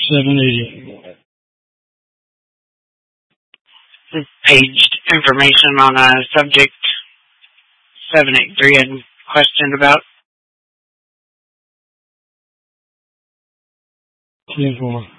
780. Paged information on a subject 783 had questioned about. 10-4.